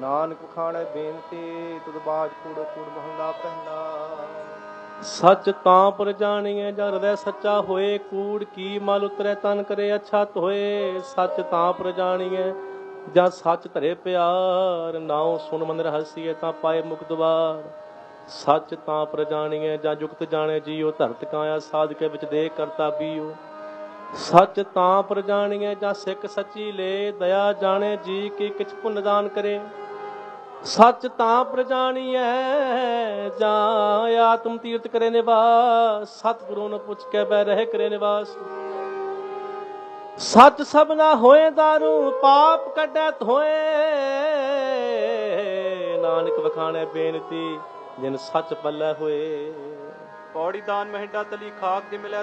ਨਾਨਕ ਖਾਣੇ ਬੇਨਤੀ ਤੁਧ ਬਾਜ ਕੂੜ ਕੂੜ ਮਹੱਲਾ ਪਹਿਲਾ। ਸੱਚ ਤਾਂ ਪਰ ਜਾਣੀਐ ਜਾਂ ਹਿਰਦੈ ਸੱਚਾ ਹੋਏ, ਕੂੜ ਕੀ ਮਲ ਉਤਰੈ ਤਨ ਕਰੇ ਅਛਤ ਹੋਏ। ਸੱਚ ਤਾਂ ਪਰ ਜਾਣੀਐ ਜਾਂ ਸੱਚ ਧਰੇ ਪਿਆਰ, ਨਾਉ ਸੁਣ ਮਨ ਰਹਸੀਐ ਤਾਂ ਪਾਏ ਮੁਕਤ ਦੁਆਰ। ਸੱਚ ਤਾਂ ਪਰ ਜਾਣੀਐ ਜਾਂ ਜੁਗਤ ਜਾਣੇ ਜੀਉ, ਧਰਤ ਕਾਇਆ ਸਾਧ ਕੇ ਵਿੱਚ ਦੇ ਕਰਤਾ ਬੀਉ। ਸੱਚ ਤਾਂ ਪਰ ਜਾਣੀਐ ਜਾਂ ਸਿੱਖ ਸੱਚੀ ਲੈ, ਦਇਆ ਜਾਣੇ ਜੀ ਕੀ ਕਿਛ ਪੁੰਨ ਦਾਨ ਕਰੇ। ਸੱਚ ਤਾਂ ਪਰ ਜਾਣੀਐ ਜਾਂ ਆਤਮ ਤੀਰਥ ਕਰੇ ਨਿਵਾਸ, ਸਤਿਗੁਰੂ ਨੂੰ ਪੁੱਛ ਕੇ ਬਹਿ ਰਹੇ ਕਰੇ ਨਿਵਾਸ। ਸੱਚ ਸਭਨਾ ਹੋਏ ਦਾਰੂ, ਪਾਪ ਕੱਢੈ ਧੋਏ, ਨਾਨਕ ਵਖਾਣੈ ਬੇਨਤੀ ਜਿਨ ਸੱਚ ਪੱਲੇ ਹੋਏ। ਪੌੜੀ ਦਾਨ ਮਹਿੰਡਾ ਤਲੀ ਖਾਕ ਦੇ ਮਿਲਿਆ